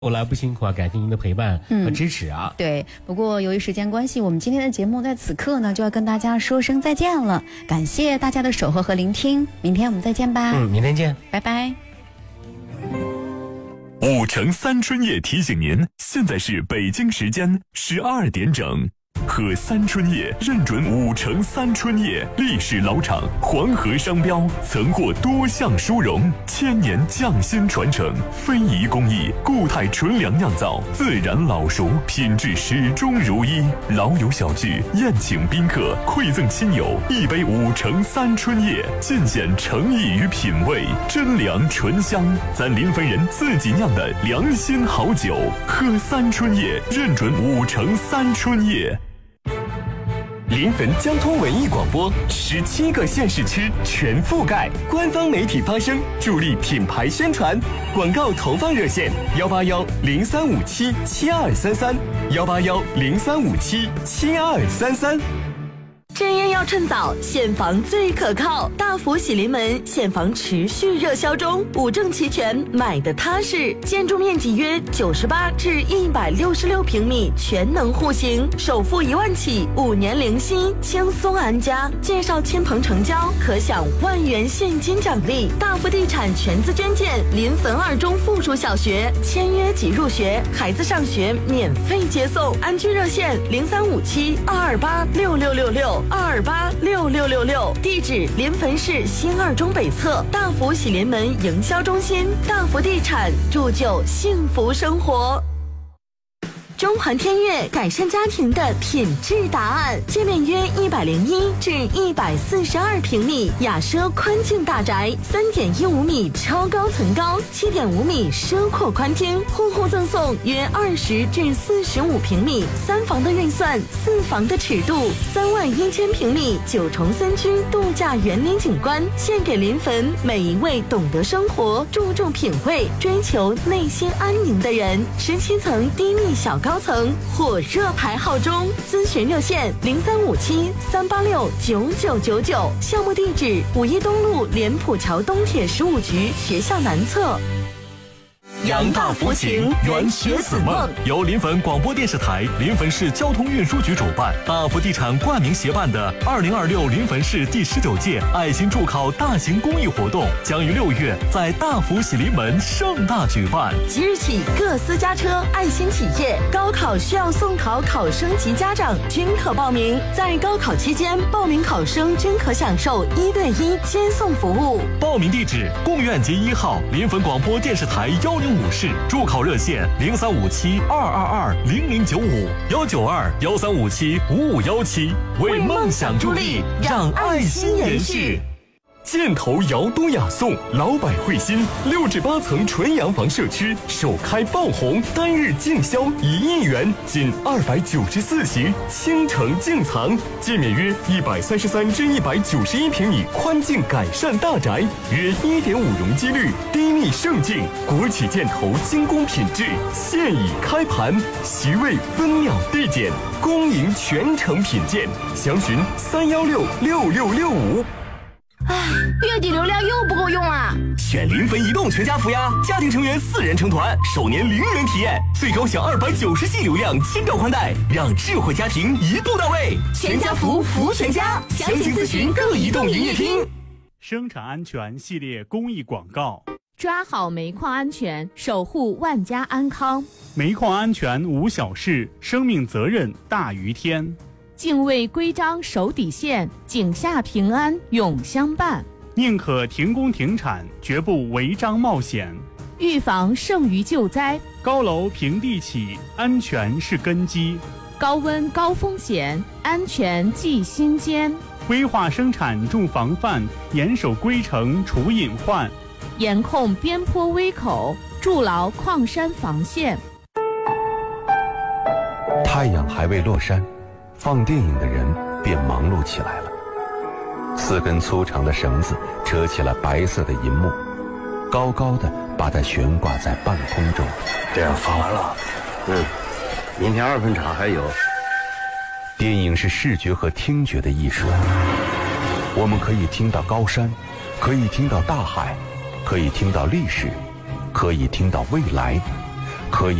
我来不辛苦啊，感谢您的陪伴和支持啊。 对，不过由于时间关系，我们今天的节目在此刻呢就要跟大家说声再见了。感谢大家的守候和聆听，明天我们再见吧。 明天见， 拜拜。 5城3春夜提醒您，现在是北京时间12点整。喝3春夜认准5城3春夜，历史老厂，黄河商标，曾获多项殊荣，1000年匠心传承，非遗工艺，固态纯粮酿造，自然老熟，品质始终如一。老友小聚，宴请宾客，馈赠亲友，一杯5城3春夜，尽显诚意与品味，真粮醇香，咱临汾人自己酿的良心好酒。喝3春夜认准5城3春夜。临汾交通文艺广播17个县市区全覆盖，官方媒体发声，助力品牌宣传。广告投放热线18103577233，18103577233。 正业要趁早，现房最可靠。大福喜临门现房持续热销中，5证齐全，买的踏实。建筑面积约98至166平米，全能户型，首付1万起，5年零息，轻松安家。介绍亲朋成交，可享1万元现金奖励。大福地产全资捐建临汾2中附属小学，签约即入学，孩子上学免费接送。安居热线035722866666。2286666，地址临汾市新2中北侧大福喜临门营销中心。大福地产，铸就幸福生活。中环天悦改善家庭的品质答案，界面约101至142平米，雅奢宽净大宅，3.15米超高层高，7.5米奢阔宽厅，户户赠送约20至45平米，3房的预算，4房的尺度，31000平米9重3居度假园林景观，献给临汾每一位懂得生活、注重品味、追求内心安宁的人。17层低密小高层火热排号中，咨询热线0357-386-9999，项目地址5一东路莲浦桥东铁15局学校南侧。 扬大福情，圆学子梦，由临汾广播电视台、临汾市交通运输局主办，大福地产冠名协办的2026临汾市第19届爱心助考大型公益活动，将于6月在大福喜临门盛大举办。 即日起，各私家车、爱心企业、高考需要送考考生及家长均可报名。在高考期间，报名考生均可享受1对1接送服务。 报名地址：贡院街1号临汾广播电视台105室，助考热线0357-222-0095，192-1357-5517，为梦想助力，让爱心延续。箭头窑都雅颂，老百惠心，6至8层纯洋房社区首开爆红，单日净销1亿元，仅294席，倾城净藏，界面约133至191平米宽净改善大宅，约1.5容积率，低密盛净，国企箭头精工品质，现已开盘，席位分秒递减，恭迎全程品鉴，详询3166665。 月底流量又不够用啊！ 选临汾移动全家福呀，家庭成员4人成团，首年0元体验，最高享290G 流量，千兆宽带，让智慧家庭一步到位。全家福，福全家，详情咨询各移动营业厅。 生产安全系列公益广告： 抓好煤矿安全，守护万家安康。 煤矿安全无小事，生命责任大于天。 敬畏规章守底线，井下平安永相伴。 宁可停工停产，绝不违章冒险。 预防胜于救灾。 高楼平地起，安全是根基。 高温高风险，安全记心间。 规划生产重防范，严守规程除隐患。 严控边坡危口，筑牢矿山防线。 太阳还未落山，放电影的人便忙碌起来了。4根粗长的绳子扯起了白色的银幕，高高的把它悬挂在半空中。 这样放完了，明天2分场还有。 电影是视觉和听觉的艺术，我们可以听到高山，可以听到大海，可以听到历史，可以听到未来， 可以